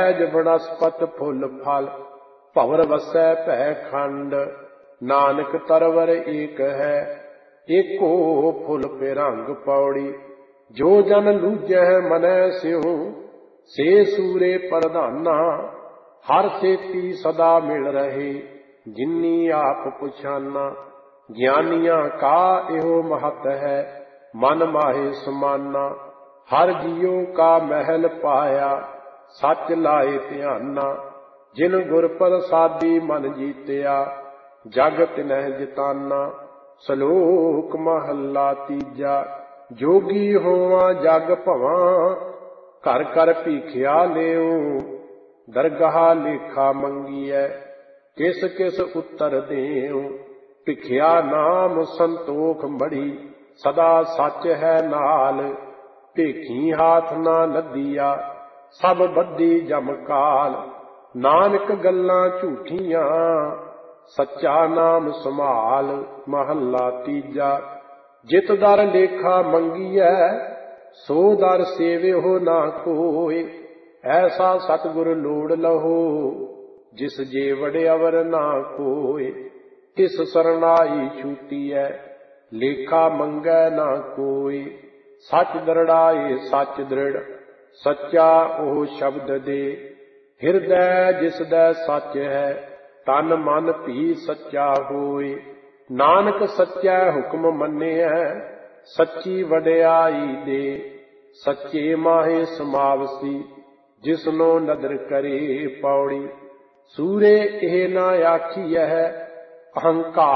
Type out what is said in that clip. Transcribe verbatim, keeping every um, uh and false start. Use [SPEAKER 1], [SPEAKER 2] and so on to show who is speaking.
[SPEAKER 1] ਸਹਿਜ ਬਨਸਪਤ ਫੁੱਲ ਫਲ। ਭਵਰ ਵਸੈ ਭੈ ਖੰਡ ਨਾਨਕ ਤਰਵਰ ਏਕ ਹੈ। ਏਕੋ ਫੁੱਲ ਪਿਰੰਗ ਪੌੜੀ ਜੋ ਜਨ ਲੂਜੈ ਮਨੈ ਸਿਉ। ਸੇ ਸੂਰੇ ਪ੍ਰਧਾਨਾ ਹਰ ਸੇਤੀ ਸਦਾ ਮਿਲ ਰਹੇ। ਜਿਨੀ ਆਪ ਪੁਛਾਨਾ ਗਿਆਨੀਆਂ ਕਾ ਇਹੋ ਮਹਤ ਹੈ। ਮਨ ਮਾਹੇ ਸਮਾਨਾ ਹਰ ਜੀਉ ਕਾ ਮਹਿਲ ਪਾਇਆ। ਸੱਚ ਲਾਏ ਧਿਆਨਾ ਜਿਨ ਗੁਰ ਪ੍ਰਸਾਦੀ ਮਨ ਜੀਤਿਆ। ਜਗ ਤਿਨਹਿ ਜਿਤਾਨਾ। ਸਲੋਕ ਮਹੱਲਾ ਤੀਜਾ। ਜੋਗੀ ਹੋਵਾਂ ਜਗ ਭਵਾਂ ਘਰ ਘਰ ਭੀਖਿਆ ਲਿਉ। ਦਰਗਾਹ ਲੇਖਾ ਮੰਗੀਐ ਕਿਸ ਕਿਸ ਉੱਤਰ ਦੇਉ। ਭਿਖਿਆ ਨਾਮ ਸੰਤੋਖ ਮੜੀ ਸਦਾ ਸੱਚ ਹੈ ਨਾਲ। ਭੇਖੀ ਹਾਥ ਨਾ ਲੱਦੀਆ ਸਭ ਬੱਧੀ ਜਮ ਕਾਲ। ਨਾਨਕ ਗੱਲਾਂ ਝੂਠੀਆਂ ਸੱਚਾ ਨਾਮ ਸੰਭਾਲ। ਮਹੱਲਾ ਤੀਜਾ। ਜਿਤ ਦਰ ਲੇਖਾ ਮੰਗੀਐ ਸੋ ਦਰ ਸੇਵਿਓ ਨਾ ਕੋਇ। ਐਸਾ ਸਤਿਗੁਰ ਲੋੜ ਲਹੋ ਜਿਸ ਜੇ ਵਡਿਆਵਰ ਨਾ ਕੋਇ। ਤਿਸ ਸਰਨਾਈ ਛੂਟੀਐ ਲੇਖਾ ਮੰਗੈ ਨਾ ਕੋਇ। ਸੱਚ ਦਰੜਾਏ ਸੱਚ ਦ੍ਰਿੜ ਸੱਚਾ ਉਹ ਸ਼ਬਦ ਦੇ। ਹਿਰਦੈ ਜਿਸਦੈ ਸੱਚ ਹੈ ਤਨ ਮਨ ਭੀ ਸੱਚਾ ਹੋਇ। ਨਾਨਕ ਸੱਚੈ ਹੁਕਮ ਮੰਨਿਐ ਸੱਚੀ ਵਡਿਆਈ ਦੇ। ਸੱਚੇ ਮਾਹੇ ਸਮਾਵਸੀ ਜਿਸਨੋ ਨਦਰ ਕਰੇ ਪੌੜੀ। ਸੂਰੇ ਇਹ ਨਾ ਆਖੀਐ ਅਹੰਕਾਰ